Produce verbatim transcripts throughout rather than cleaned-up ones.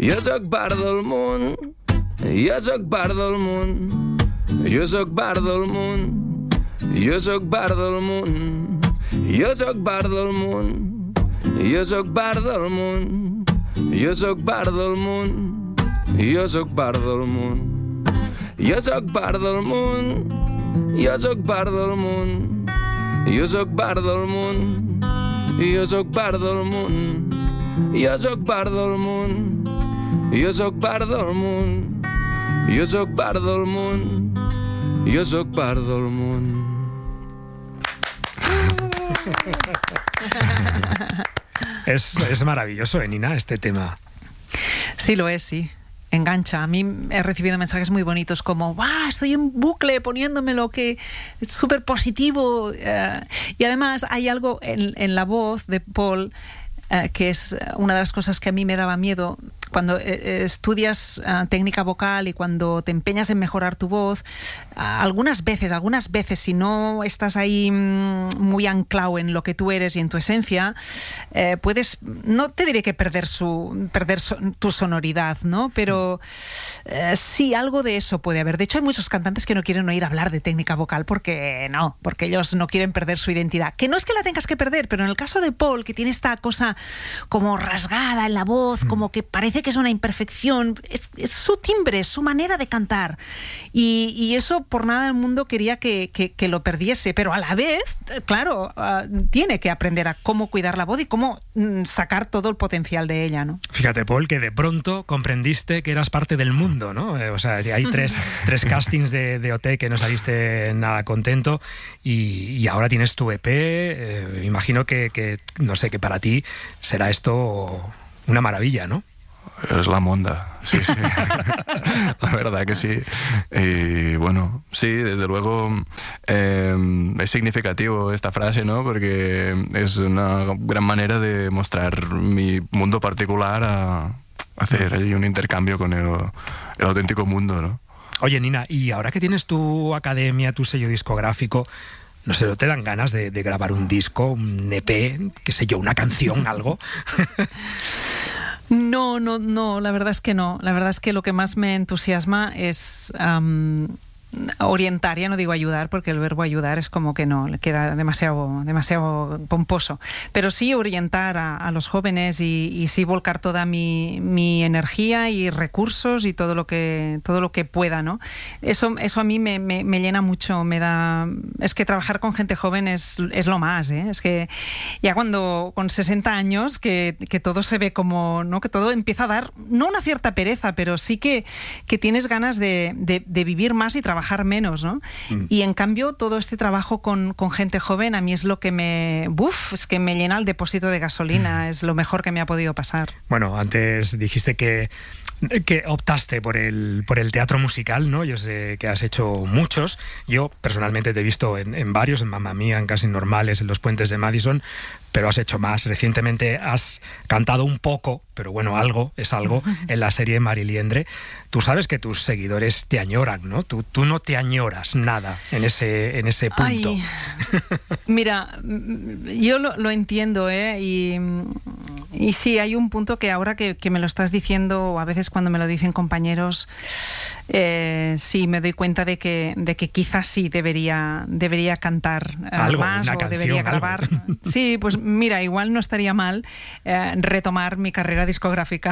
Jo sóc part del món, jo sóc part del món, jo sóc part del món, jo sóc part del món, jo sóc part del món, jo sóc part del món, jo sóc part del món, jo sóc part del món, jo sóc part del món, jo sóc part del món, jo sóc part del món, jo sóc part del món, jo sóc part del món, jo sóc part del món, jo sóc part del món, jo sóc part del món. Es, es maravilloso, ¿eh, Nina, este tema? Sí, lo es, sí. Engancha. A mí he recibido mensajes muy bonitos como ¡guau! Estoy en bucle poniéndomelo, que es súper positivo. Uh, y además hay algo en, en la voz de Paul uh, que es una de las cosas que a mí me daba miedo. Cuando eh, estudias uh, técnica vocal y cuando te empeñas en mejorar tu voz, uh, algunas veces, algunas veces, si no estás ahí mm, muy anclado en lo que tú eres y en tu esencia, eh, puedes, no te diré que perder su, perder so, tu sonoridad, ¿no? Pero eh, sí, algo de eso puede haber. De hecho, hay muchos cantantes que no quieren oír hablar de técnica vocal porque no, porque ellos no quieren perder su identidad. Que no es que la tengas que perder, pero en el caso de Paul, que tiene esta cosa como rasgada en la voz, mm. como que parece que es una imperfección, es, es su timbre, es su manera de cantar, y, y eso por nada del mundo quería que, que, que lo perdiese, pero a la vez, claro, uh, tiene que aprender a cómo cuidar la voz y cómo mm, sacar todo el potencial de ella, ¿no? Fíjate, Paul, que de pronto comprendiste que eras parte del mundo, ¿no? Eh, o sea, hay tres, tres castings de, de O T que no saliste nada contento y, y ahora tienes tu E P, eh, imagino que, que, no sé, que para ti será esto una maravilla, ¿no? Es la monda, sí, sí. La verdad que sí. Y bueno, sí, desde luego eh, es significativo esta frase, ¿no? Porque es una gran manera de mostrar mi mundo particular a hacer ahí un intercambio con el, el auténtico mundo, ¿no? Oye, Nina, y ahora que tienes tu academia, tu sello discográfico, no sé, ¿no te dan ganas de, de grabar un disco, un E P, qué sé yo, una canción, algo? No, no, no, la verdad es que no. La verdad es que lo que más me entusiasma es um, orientar, ya no digo ayudar, porque el verbo ayudar es como que no, le queda demasiado, demasiado pomposo, pero sí orientar a, a los jóvenes y, y sí volcar toda mi, mi energía y recursos y todo lo que, todo lo que pueda, ¿no? Eso, eso a mí me, me, me llena mucho, me da... Es que trabajar con gente joven es, es lo más, ¿eh? Es que ya cuando con sesenta años que, que todo se ve como, ¿no? Que todo empieza a dar, no una cierta pereza, pero sí que, que tienes ganas de, de, de vivir más y trabajar menos, ¿no? Mm. Y en cambio todo este trabajo con, con gente joven a mí es lo que me... Buf, es que me llena el depósito de gasolina, mm. es lo mejor que me ha podido pasar. Bueno, antes dijiste que que optaste por el, por el teatro musical, ¿no? Yo sé que has hecho muchos. Yo personalmente te he visto en, en varios, en Mamma Mía, en Casi Normales, en Los Puentes de Madison, pero has hecho más. Recientemente has cantado un poco, pero bueno, algo es algo, en la serie Mariliendre. Tú sabes que tus seguidores te añoran, ¿no? Tú, tú no te añoras nada en ese, en ese punto. Ay, mira, yo lo, lo entiendo, ¿eh? Y, y sí, hay un punto que ahora que, que me lo estás diciendo, o a veces cuando me lo dicen compañeros, eh, sí, me doy cuenta de que, de que quizás sí debería, debería cantar eh, algo, más o canción, debería grabar. Algo. Sí, pues mira, igual no estaría mal eh, retomar mi carrera discográfica.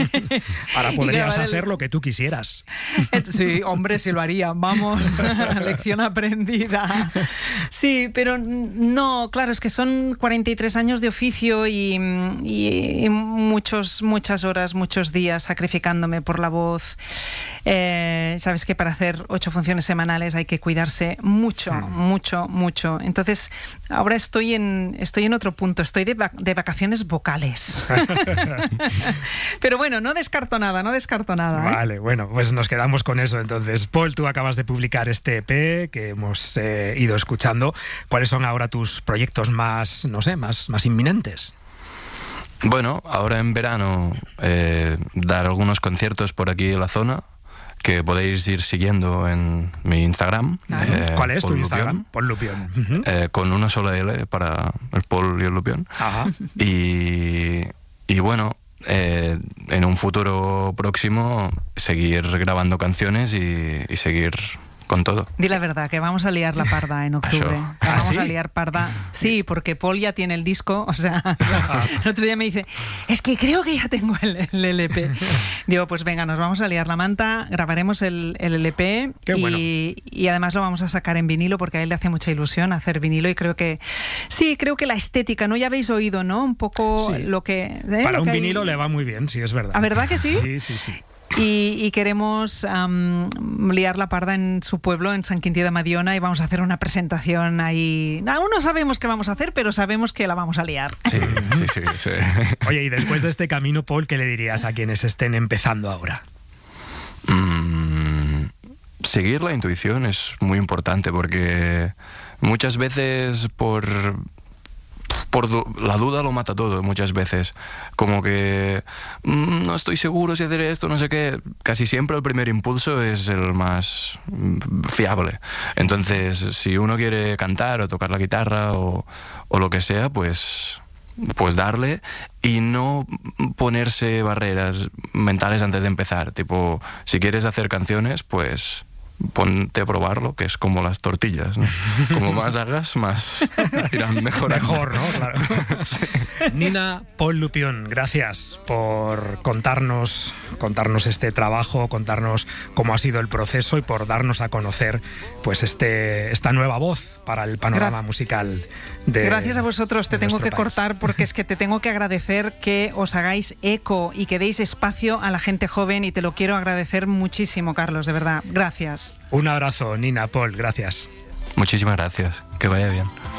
Ahora podrías hacer el... lo que tú quisieras. Sí, hombre, sí lo haría. Vamos, lección aprendida. Sí, pero no, claro, es que son cuarenta y tres años de oficio y, y, y muchos, muchas horas, muchos días sacrificándome por la voz. Eh, sabes que para hacer ocho funciones semanales hay que cuidarse mucho, sí. mucho, mucho. Entonces, ahora estoy en, estoy en otro punto. Estoy de, vac- de vacaciones vocales. Pero bueno, no descarto nada, no descarto nada. ¿eh? Vale, bueno, pues nos quedamos con eso. Entonces, Paul, tú acabas de publicar este E P que hemos eh, ido escuchando. ¿Cuáles son ahora tus proyectos más, no sé, más, más inminentes? Bueno, ahora en verano eh, dar algunos conciertos por aquí en la zona que podéis ir siguiendo en mi Instagram. Ah, eh, ¿Cuál es tu Instagram? Paul Lupión. Uh-huh. Eh, con una sola L para el Paul y el Lupión. Ajá. Y, y bueno, eh, en un futuro próximo seguir grabando canciones y, y seguir con todo. Di la verdad, que vamos a liar la parda en octubre. Això. Que vamos ¿Ah, sí? a liar parda. Sí, porque Paul ya tiene el disco, o sea, el otro día me dice, es que creo que ya tengo el, el L P. Digo, pues venga, nos vamos a liar la manta, grabaremos el, el L P Qué y, bueno. y además lo vamos a sacar en vinilo porque a él le hace mucha ilusión hacer vinilo y creo que, sí, creo que la estética, ¿no? Ya habéis oído, ¿no? Un poco Sí. lo que... ¿eh? Para Lo un que hay- vinilo le va muy bien, sí, es verdad. ¿Ah, verdad que sí? Sí, sí, sí. Y, y queremos um, liar la parda en su pueblo, en San Quintí de Mediona, y vamos a hacer una presentación ahí. Aún no sabemos qué vamos a hacer, pero sabemos que la vamos a liar. Sí, sí, sí, sí. Oye, y después de este camino, Paul, ¿qué le dirías a quienes estén empezando ahora? Mm, seguir la intuición es muy importante porque muchas veces por... Por du- la duda lo mata todo, muchas veces. Como que mm, no estoy seguro si hacer esto, no sé qué. Casi siempre el primer impulso es el más mm, fiable. Entonces, si uno quiere cantar o tocar la guitarra o, o lo que sea, pues, pues darle y no ponerse barreras mentales antes de empezar. Tipo, si quieres hacer canciones, pues... ponte a probarlo, que es como las tortillas, ¿no? Como más hagas, más irán mejorando. Mejor, ¿no? Claro. Nina, Paul Lupión, gracias por contarnos, contarnos este trabajo, contarnos cómo ha sido el proceso y por darnos a conocer pues este, esta nueva voz para el panorama Gra- musical de Gracias a vosotros, te de tengo nuestro que país. cortar porque es que te tengo que agradecer que os hagáis eco y que deis espacio a la gente joven y te lo quiero agradecer muchísimo, Carlos, de verdad. Gracias. Un abrazo, Nina, Paul, gracias. Muchísimas gracias. Que vaya bien.